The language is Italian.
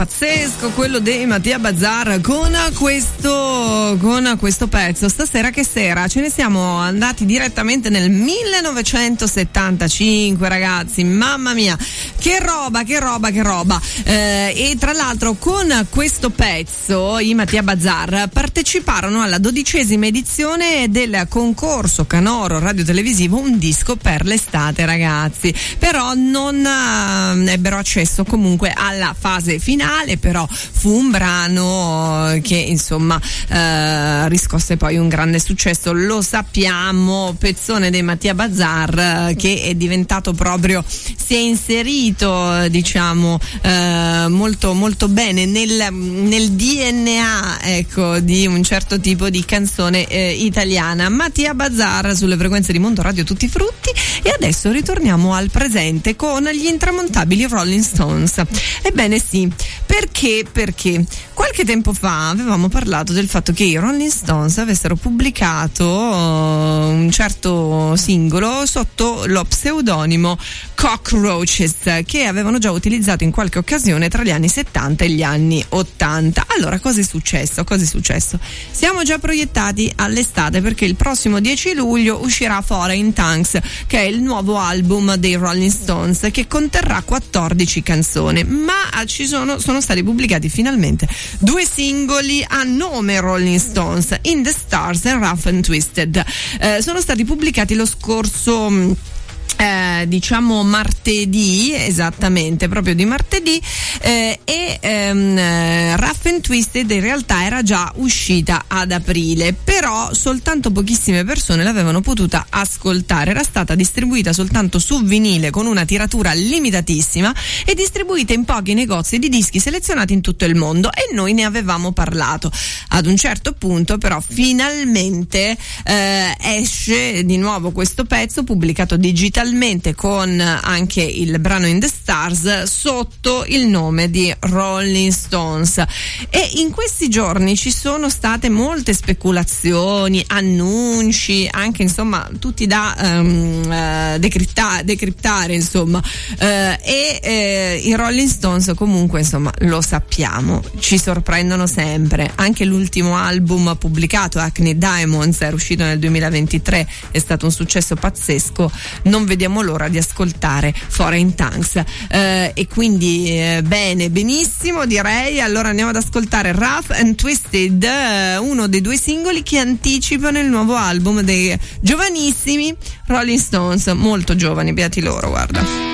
Pazzesco quello di Mattia Bazzar con questo pezzo. Stasera che sera ce ne siamo andati direttamente nel 1975, ragazzi, mamma mia, che roba. E tra l'altro con questo pezzo i Mattia Bazzar parteciparono alla 12ª edizione del concorso canoro radiotelevisivo Un disco per l'estate, ragazzi, però non ebbero accesso comunque alla fase finale. Però fu un brano che insomma riscosse poi un grande successo, lo sappiamo, pezzone dei Mattia Bazzar, che è diventato proprio, si è inserito diciamo molto molto bene nel DNA, ecco, di un certo tipo di canzone italiana. Mattia Bazzar sulle frequenze di Mondo Radio Tutti Frutti. E adesso ritorniamo al presente con gli intramontabili Rolling Stones. Ebbene sì, perché qualche tempo fa avevamo parlato del fatto che i Rolling Stones avessero pubblicato un certo singolo sotto lo pseudonimo Cockroaches, che avevano già utilizzato in qualche occasione tra gli anni 70 e gli anni 80. Allora, cosa è successo? Siamo già proiettati all'estate, perché il prossimo 10 luglio uscirà Foreign Tongues, che è il nuovo album dei Rolling Stones, che conterrà 14 canzoni, ma sono stati pubblicati finalmente 2 singoli a nome Rolling Stones, In the Stars and Rough and Twisted. Sono stati pubblicati lo scorso diciamo martedì, esattamente, proprio di martedì, Rough and Twisted in realtà era già uscita ad aprile, però soltanto pochissime persone l'avevano potuta ascoltare. Era stata distribuita soltanto su vinile con una tiratura limitatissima e distribuita in pochi negozi di dischi selezionati in tutto il mondo, e noi ne avevamo parlato. Ad un certo punto però finalmente esce di nuovo questo pezzo, pubblicato digitalmente con anche il brano In the Stars sotto il nome di Rolling Stones. E in questi giorni ci sono state molte speculazioni, annunci, anche insomma tutti da decriptare insomma, i Rolling Stones comunque insomma lo sappiamo, ci sorprendono sempre. Anche l'ultimo album pubblicato, Acne Diamonds, era uscito nel 2023, è stato un successo pazzesco. Non vediamo l'ora di ascoltare Foreign Tongues, e quindi benissimo direi. Allora andiamo ad ascoltare Rough and Twisted, uno dei 2 singoli che anticipano il nuovo album dei giovanissimi Rolling Stones, molto giovani, beati loro, guarda.